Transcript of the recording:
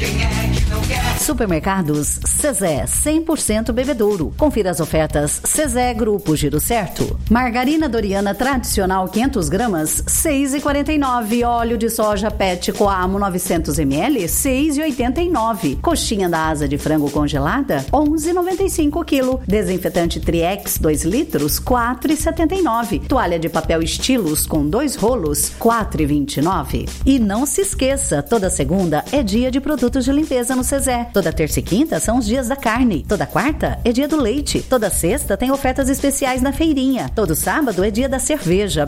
Supermercados Cezé, 100% bebedouro. Confira as ofertas Cezé Grupo Giro Certo. Margarina Doriana tradicional 500 gramas, 6,49. Óleo de soja Pet Coamo 900 ml, 6,89. Coxinha da asa de frango congelada, 11,95 kg. Desinfetante Triex 2 litros, 4,79. Toalha de papel Estilos com 2 rolos, 4,29. E não se esqueça, toda segunda é dia de produtos de limpeza no Cezé. Toda terça e quinta são os dias da carne. Toda quarta é dia do leite. Toda sexta tem ofertas especiais na feirinha. Todo sábado é dia da cerveja,